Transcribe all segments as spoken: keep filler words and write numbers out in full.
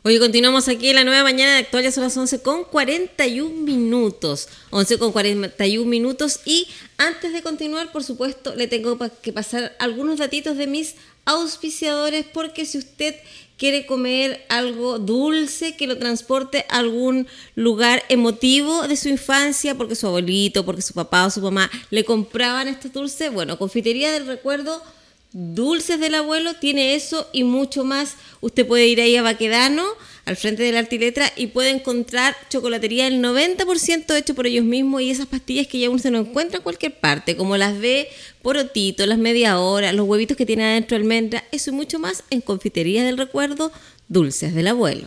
Hoy continuamos aquí en la nueva mañana de Actual, ya son las once con cuarenta y un minutos. once con cuarenta y un minutos. Y antes de continuar, por supuesto, le tengo que pasar algunos datitos de mis auspiciadores, porque si usted quiere comer algo dulce que lo transporte a algún lugar emotivo de su infancia, porque su abuelito, porque su papá o su mamá le compraban estos dulces, bueno, Confitería del Recuerdo, Dulces del Abuelo, tiene eso y mucho más. Usted puede ir ahí a Baquedano, al frente de la Arte y Letra, y puede encontrar chocolatería del noventa por ciento hecho por ellos mismos, y esas pastillas que ya uno se no encuentra en cualquier parte, como las de porotito, las media hora, los huevitos que tiene adentro almendra, eso y mucho más en Confitería del Recuerdo, Dulces del Abuelo.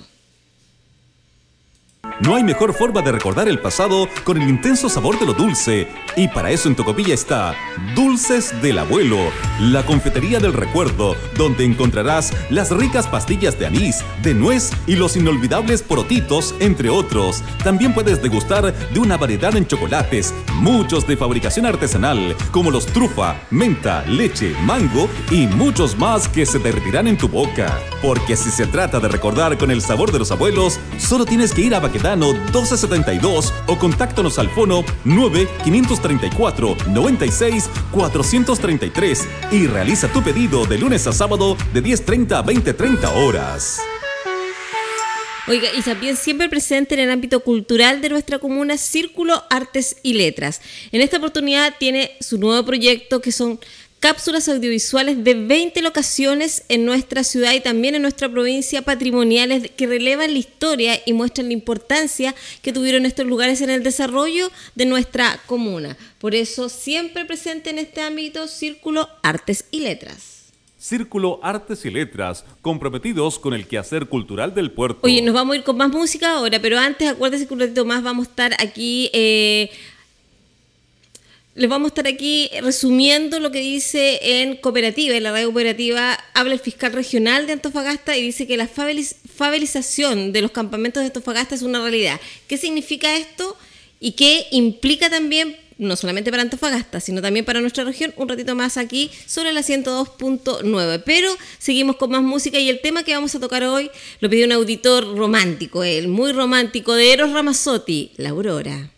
No hay mejor forma de recordar el pasado con el intenso sabor de lo dulce. Y para eso en Tocopilla está Dulces del Abuelo, la confitería del recuerdo, donde encontrarás las ricas pastillas de anís, de nuez y los inolvidables porotitos, entre otros. También puedes degustar de una variedad en chocolates, muchos de fabricación artesanal, como los trufa, menta, leche, mango y muchos más que se derretirán en tu boca. Porque si se trata de recordar con el sabor de los abuelos, solo tienes que ir a Baquedano doce setenta y dos o contáctanos al fono nueve cinco tres cuatro nueve seis cuatro tres tres y realiza tu pedido de lunes a sábado de diez treinta a veinte treinta horas. Oiga, y también siempre presente en el ámbito cultural de nuestra comuna, Círculo Artes y Letras. En esta oportunidad tiene su nuevo proyecto, que son cápsulas audiovisuales de veinte locaciones en nuestra ciudad y también en nuestra provincia, patrimoniales que relevan la historia y muestran la importancia que tuvieron estos lugares en el desarrollo de nuestra comuna. Por eso, siempre presente en este ámbito, Círculo Artes y Letras. Círculo Artes y Letras, comprometidos con el quehacer cultural del puerto. Oye, nos vamos a ir con más música ahora, pero antes, acuérdense que un ratito más vamos a estar aquí... Eh, Les vamos a estar aquí resumiendo lo que dice en Cooperativa, en la radio Cooperativa, habla el fiscal regional de Antofagasta y dice que la favelización de los campamentos de Antofagasta es una realidad. ¿Qué significa esto? Y qué implica también, no solamente para Antofagasta, sino también para nuestra región, un ratito más aquí sobre la ciento dos punto nueve. Pero seguimos con más música y el tema que vamos a tocar hoy lo pidió un auditor romántico, él, muy romántico, de Eros Ramazzotti, La Aurora.